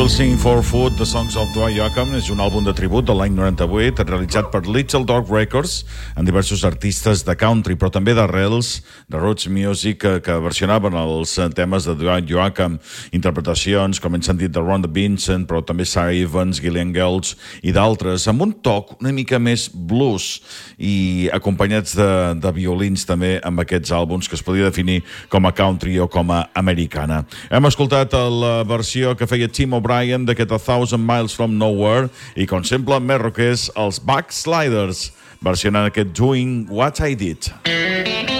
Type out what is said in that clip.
Sing for Food, The Songs of Dwight Yoakam, és un àlbum de tribut de l'any 98 realitzat per Little Dog Records amb diversos artistes de country, però també d'arrels, de roots music, que versionaven els temes de Dwight Yoakam, interpretacions, com hem sentit, de Rhonda Vincent, però també Sarah Evans, Gillian Girls i d'altres, amb un toc una mica més blues i acompanyats de violins també amb aquests àlbums que es podia definir com a country o com a americana. Hem escoltat la versió que feia Tim O'Brien d'aquest A Thousand Miles From Nowhere i, com sempre, més rockers, els Backsliders, versionant aquest Doing What I Did.